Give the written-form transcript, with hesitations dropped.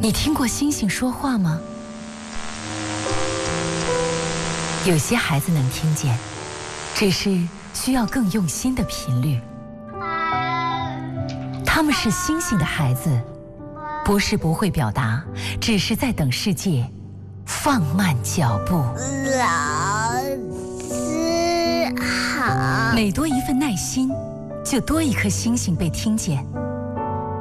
你听过星星说话吗？有些孩子能听见，只是需要更用心的频率。他们是星星的孩子，不是不会表达，只是在等世界放慢脚步。 老师好。 每多一份耐心，就多一颗星星被听见。